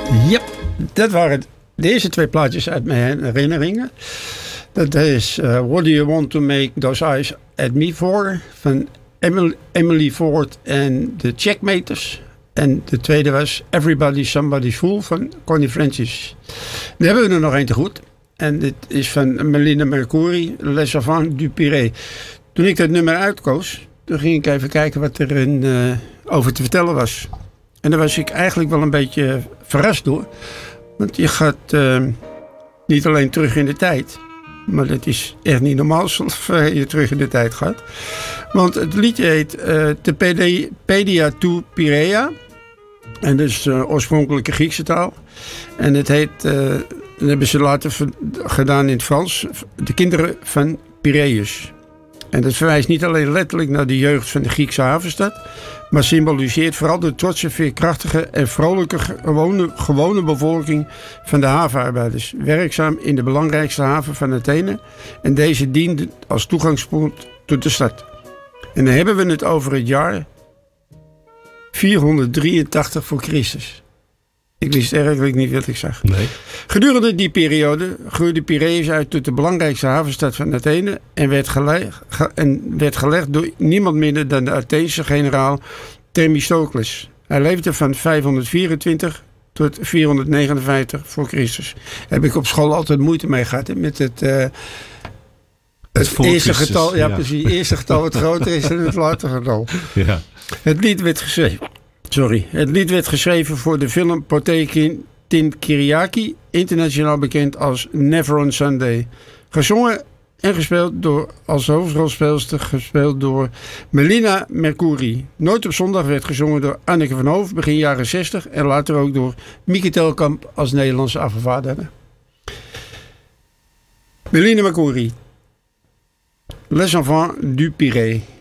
Ja, dat waren de eerste 2 plaatjes uit mijn herinneringen. Dat is What Do You Want To Make Those Eyes At Me For van Emily Ford en de Checkmaters. En de tweede was Everybody's Somebody's Fool van Connie Francis. Dan hebben we er nog één te goed. En dit is van Melina Mercouri, Les Enfants du Pirée. Toen ik dat nummer uitkoos, toen ging ik even kijken wat er over te vertellen was. En daar was ik eigenlijk wel een beetje verrast door. Want je gaat niet alleen terug in de tijd. Maar dat is echt niet normaal zoals je terug in de tijd gaat. Want het liedje heet Te Pedia tou Pirea. En dat is oorspronkelijke Griekse taal. En het heet, dat hebben ze later gedaan in het Frans, de kinderen van Piraeus. En dat verwijst niet alleen letterlijk naar de jeugd van de Griekse havenstad, maar symboliseert vooral de trotse, veerkrachtige en vrolijke gewone bevolking van de havenarbeiders, werkzaam in de belangrijkste haven van Athene. En deze diende als toegangspunt tot de stad. En dan hebben we het over het jaar 483 voor Christus. Ik wist eigenlijk niet wat ik zag. Nee. Gedurende die periode groeide Piraeus uit tot de belangrijkste havenstad van Athene en werd gelegd door niemand minder dan de Atheense generaal Themistocles. Hij leefde van 524 tot 459 voor Christus. Heb ik op school altijd moeite mee gehad met het eerste getal. Ja, precies. Het eerste getal wat groter is dan het latere getal. Ja. Het lied werd geschreven voor de film Potemkin Kyriaki, internationaal bekend als Never on Sunday. Gezongen en gespeeld als hoofdrolspeelster door Melina Mercouri. Nooit op zondag werd gezongen door Anneke van Hoof, begin jaren 60. En later ook door Mieke Telkamp als Nederlandse afgevaardigde. Melina Mercouri. Les Enfants du Pirée.